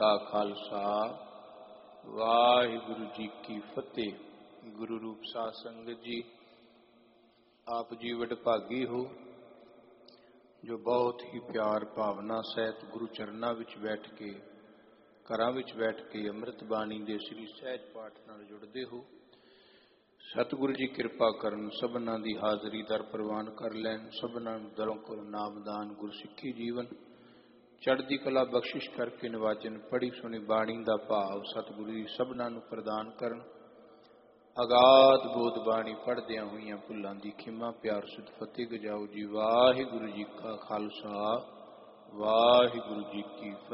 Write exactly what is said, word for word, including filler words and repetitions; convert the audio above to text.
का खालसा वाहिगुरु जी की फतेह। गुरु रूप साध संगत जी, आप जी वडभागी हो जो बहुत ही प्यार भावना सहित गुरु चरना विच बैठ के घरां विच बैठ के अमृत बाणी दे श्री सहज पाठ नाल जुड़दे हो। सतगुरु जी किरपा करन, सबना दी हाजरी दर प्रवान कर लैन, सबना दरों को नामदान गुर सिੱਖੀ जीवन चढ़दी कला बख्शिश करके नवाजन। पढ़ी सुनी बाणी दा भाव सतगुरु जी सबना नूं प्रदान करन। अगाध बोध बाणी पढ़दियां होईयां भुल्लां दी खिमा प्यार सुध फतेह गजाओ जी। वाहिगुरु जी का खालसा वाहिगुरु जी की फतेह।